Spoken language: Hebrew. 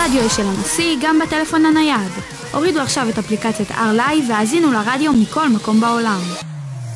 הרדיו של הנשיא גם בטלפון הנייד. הורידו עכשיו את אפליקציית R-Live והאזינו לרדיו מכל מקום בעולם.